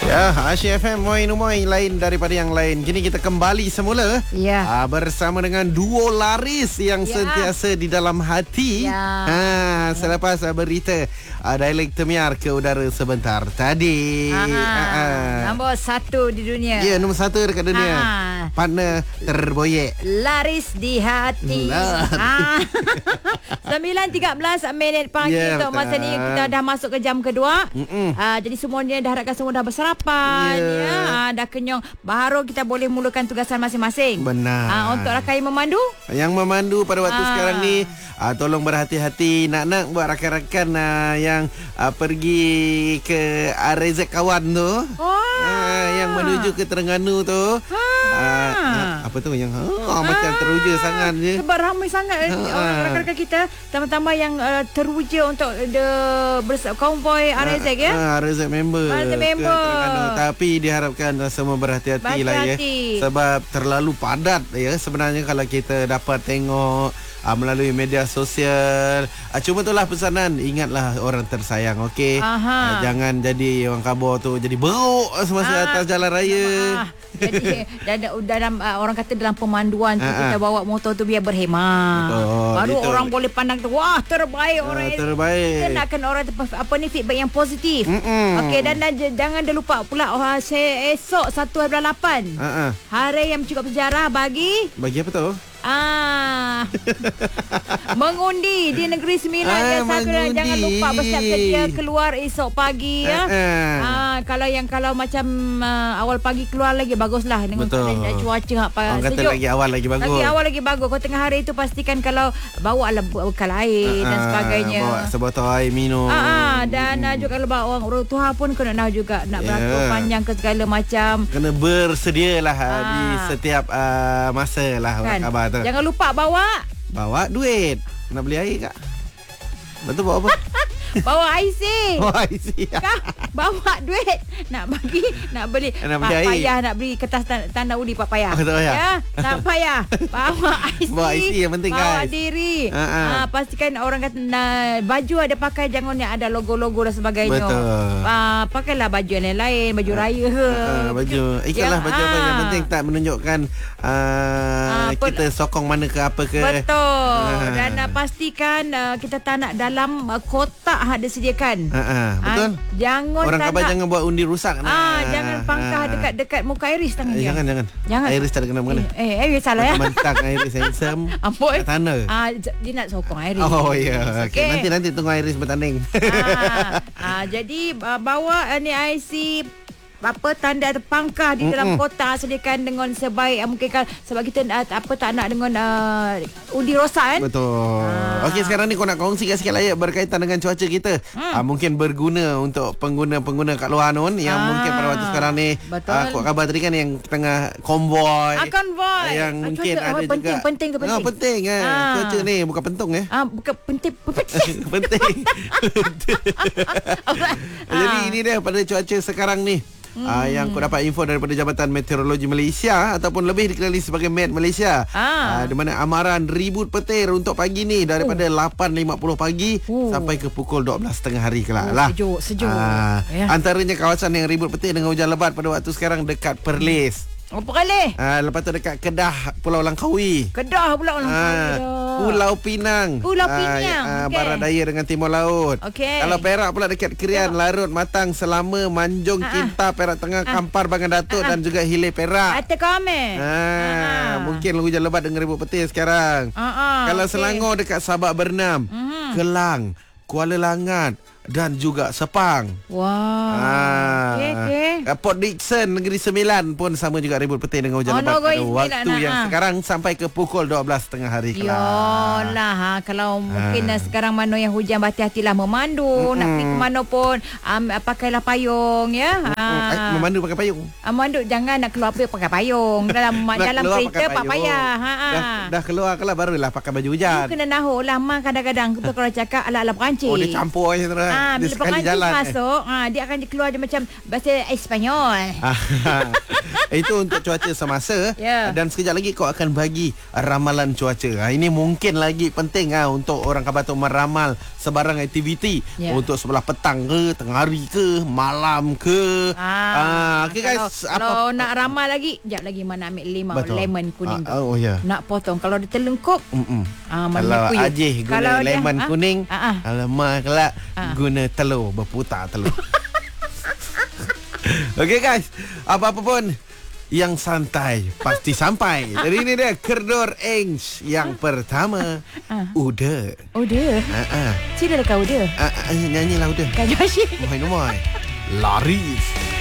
Ya, Asyik FM Moin lain daripada yang lain. Kini kita kembali semula bersama dengan duo laris yang sentiasa di dalam hati. Selepas berita dialek Temiar ke udara sebentar tadi. Nombor 1 di dunia. Ya, nombor 1 dekat dunia. Partner terboyek, laris di hati. 9.13 minit pagi untuk masa ni kita dah masuk ke jam kedua. Jadi semuanya dah harapkan semua dah bersarapan. Dah kenyang. Baru kita boleh mulakan tugasan masing-masing. Benar. Untuk rakan yang memandu, pada waktu sekarang ni, tolong berhati-hati. Nak buat rakan-rakan yang pergi ke RZ Kawan tu. Yang menuju ke Terengganu tu. Apa tu yang macam teruja sangat je. Sebab ramai sangat rakan-rakan kita, terutama yang teruja untuk konvoi RZ RZ member ke Terengganu. Tapi diharapkan semua berhati-hati lah ya. Sebab terlalu padat ya sebenarnya kalau kita dapat tengok melalui media sosial. Cuma itulah pesanan, ingatlah orang tersayang, okey? Jangan jadi orang kabur tu jadi beruk semasa atas jalan raya. Jadi dalam orang kata dalam pemanduan tu kita bawa motor tu biar berhemat. Baru orang boleh pandang tu, wah terbaik orang. Terbaik. Kita nakkan orang feedback yang positif. Okey, dan jangan lupa pula esok 1/8. Hari yang cukup sejarah bagi apa tu? Mengundi di Negeri Sembilan. Jangan lupa bersiap sedia keluar esok pagi ya. Kalau macam awal pagi keluar lagi baguslah dengan cuaca sejuk. Lagi awal lagi bagus. Kalau tengah hari itu pastikan kalau bawa lah bekal air dan sebagainya. Bawa sebotol air minum. Dan juga kalau bawa orang tua pun kena tahu juga nak beratur panjang ke segala macam. Kena bersedialah di setiap masa lah kan? Khabar tu. Jangan lupa bawa duit. Nak beli air kak? Betul bawa apa? Bawa IC. Bawa duit. Nak beli payah nak beli kertas tanda undi pak payah. Tak payah. Bawa IC. Bawa IC yang penting bawa guys. Diri. Pastikan orang kata baju ada pakai, jangan yang ada logo-logo dan sebagainya. Betul. Pakailah baju yang lain, baju raya. Baju. Ikutlah baju apa yang penting tak menunjukkan kita sokong mana ke apa ke. Betul. Dan pastikan kita tak nak dalam kotak ada sediakan. Betul. Jangan orang khabar jangan buat undi rusak. Jangan pangkah dekat muka Iris tangan dia. Jangan. Iris tak ada kena-mengena. Iris salah ya. Mentang Iris handsome. Ampun. Tanah. Dia nak sokong Iris. Oh ya. Okay. Nanti tunggu Iris bertanding. Jadi bawa ni IC tanda atau pangkah di dalam kotak, sediakan dengan sebaik mungkin kan, sebab kita tak nak dengan undi rosak kan. Betul. Okey, sekarang ni kau nak kongsi sikit lah ya berkaitan dengan cuaca kita. Mungkin berguna untuk pengguna kat luar nun yang mungkin pada waktu sekarang ni kau kabar tadi kan yang tengah konvoi. Yang mungkin ada juga penting. Penting cuaca ni bukan pentung bukan penting. Penting. Jadi ini dia pada cuaca sekarang ni. Yang aku dapat info daripada Jabatan Meteorologi Malaysia ataupun lebih dikenali sebagai Met Malaysia. Di mana amaran ribut petir untuk pagi ni daripada 8.50 pagi sampai ke pukul 12.30 hari kelak lah. Sejuk. Antaranya kawasan yang ribut petir dengan hujan lebat pada waktu sekarang dekat Perlis. Apa kali? Lepas tu dekat Kedah, Pulau Langkawi. Pulau Pinang. Barat daya dengan timur laut. Kalau Perak pula dekat Krian, Larut, Matang, Selama, Manjung, Kinta, Perak Tengah, Kampar, Bangan Datuk dan juga Hilir Perak. Mungkin hujan lebat dengan ribut petir sekarang. Kalau Selangor dekat Sabak Bernam, Kelang, Kuala Langat dan juga Sepang. Port Dickson Negeri Sembilan pun sama juga ribut petir dengan hujan lebat pada waktu yang sekarang sampai ke pukul 12.30 hari kelak. Kalau mungkin sekarang mana yang hujan, berhati-hatilah memandu. Nak pergi ke mana pun pakailah payung ya. Memandu pakai payung. Memandu jangan nak keluar pakai payung. Dalam kereta pak payah. Dah keluar kalau barulah pakai baju hujan. Kena nahu lah kadang-kadang kita kalau cakap ala-ala Perancis. Dia campur je terus. Bila Perancis masuk, dia akan keluar dia macam bahasa Espanyol. Itu untuk cuaca semasa. Dan sekejap lagi kau akan bagi ramalan cuaca. Ini mungkin lagi penting untuk orang Kabatung meramal sebarang aktiviti untuk sebelah petang ke, tengah hari ke, malam ke. Okay guys, kalau nak ramal lagi, sekejap lagi mana ambil lemon kuning tu. Nak potong. Kalau dia terlengkup, kalau Ajih guna lemon kuning, alamak kelak guna telur, berputar telur. Okey guys, apa-apa pun yang santai pasti sampai. Jadi ini dia Kedor Engs yang pertama. Uda. Cina dah kau Uda. Nyanyilah Uda. Kau Joshi. Mohon Laris.